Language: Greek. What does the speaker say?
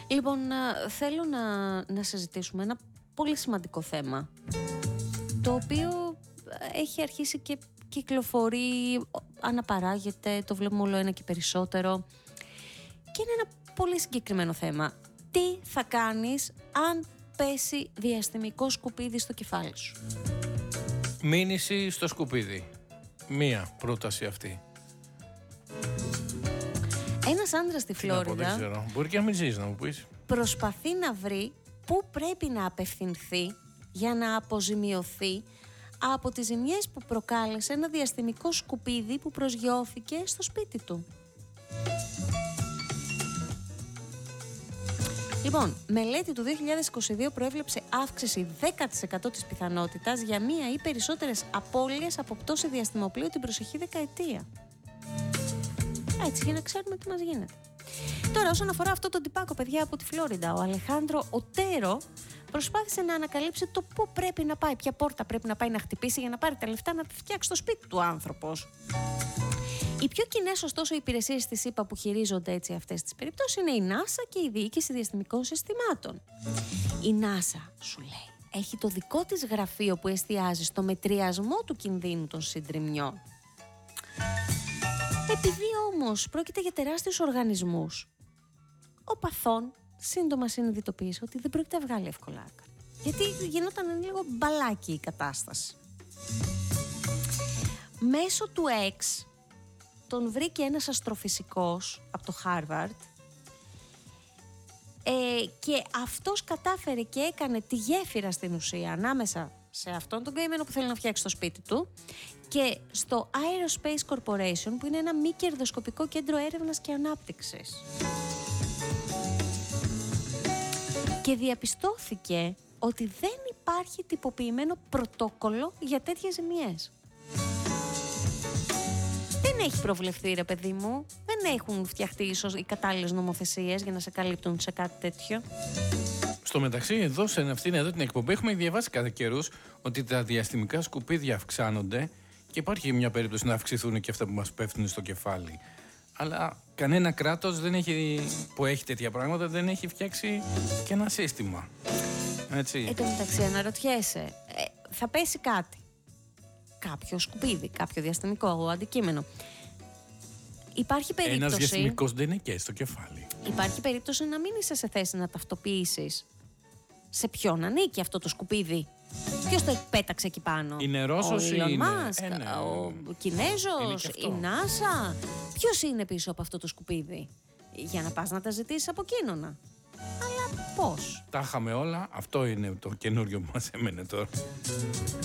Λοιπόν, θέλω να συζητήσουμε ένα πολύ σημαντικό θέμα, το οποίο έχει αρχίσει και κυκλοφορεί, αναπαράγεται, το βλέπουμε όλο ένα και περισσότερο, και είναι ένα πολύ συγκεκριμένο θέμα. Τι θα κάνεις αν πέσει διαστημικό σκουπίδι στο κεφάλι σου? Μήνυση στο σκουπίδι. Μία πρόταση αυτή. Ένας άντρας στη Φλόριντα, δεν ξέρω. Μπορεί και να μην ζεις, να μου πεις, προσπαθεί να βρει πού πρέπει να απευθυνθεί για να αποζημιωθεί από τις ζημιές που προκάλεσε ένα διαστημικό σκουπίδι που προσγειώθηκε στο σπίτι του. Λοιπόν, μελέτη του 2022 προέβλεψε αύξηση 10% της πιθανότητας για μία ή περισσότερες απώλειες από πτώση διαστημοπλοίου την προσεχή δεκαετία. Έτσι, για να ξέρουμε τι μας γίνεται. Τώρα, όσον αφορά αυτό το τυπάκο, παιδιά, από τη Φλόριντα, ο Αλεχάνδρο Οτέρο προσπάθησε να ανακαλύψει το πού πρέπει να πάει, ποια πόρτα πρέπει να πάει να χτυπήσει για να πάρει τα λεφτά να φτιάξει το σπίτι του άνθρωπος. Οι πιο κοινές, ωστόσο, υπηρεσίες της ΗΠΑ που χειρίζονται έτσι αυτές τις περιπτώσεις είναι η NASA και η Διοίκηση Διαστημικών Συστημάτων. Η NASA, σου λέει, έχει το δικό της γραφείο που εστιάζει στο μετριασμό του κινδύνου των συντριμμιών. Επειδή όμως πρόκειται για τεράστιους οργανισμούς, ο παθών σύντομα συνειδητοποίησε ότι δεν πρόκειται να βγάλει εύκολα άκρα. Γιατί γινόταν λίγο μπαλάκι η κατάσταση. Μέσω του X τον βρήκε ένας αστροφυσικός από το Harvard και αυτός κατάφερε και έκανε τη γέφυρα στην ουσία ανάμεσα σε αυτόν τον καημένο που θέλει να φτιάξει το σπίτι του και στο Aerospace Corporation, που είναι ένα μη κερδοσκοπικό κέντρο έρευνας και ανάπτυξης. Και διαπιστώθηκε ότι δεν υπάρχει τυποποιημένο πρωτόκολλο για τέτοιες ζημιές. Δεν έχει προβλεφθεί, ρε παιδί μου. Δεν έχουν φτιαχτεί ίσως οι κατάλληλες νομοθεσίες για να σε καλύπτουν σε κάτι τέτοιο. Στο μεταξύ, εδώ σε αυτήν εδώ την εκπομπή έχουμε διαβάσει κατά καιρούς ότι τα διαστημικά σκουπίδια αυξάνονται και υπάρχει μια περίπτωση να αυξηθούν και αυτά που μας πέφτουν στο κεφάλι. Αλλά κανένα κράτος που έχει τέτοια πράγματα δεν έχει φτιάξει και ένα σύστημα. Έτσι. Εν τω μεταξύ, αναρωτιέσαι, θα πέσει κάτι. Κάποιο σκουπίδι, κάποιο διαστημικό αντικείμενο. Υπάρχει περίπτωση. Ένας διαστημικός δεν είναι και στο κεφάλι. Υπάρχει περίπτωση να μην είσαι σε θέση να ταυτοποιήσεις σε ποιον ανήκει αυτό το σκουπίδι. Ποιος το πέταξε εκεί πάνω? Είναι Ρώσος ή είναι ο Κινέζος, η NASA? Ποιος είναι πίσω από αυτό το σκουπίδι? Για να πας να τα ζητήσεις από εκείνονα. Αλλά πώς? Τα είχαμε όλα. Αυτό είναι το καινούριο που μας έμενε τώρα.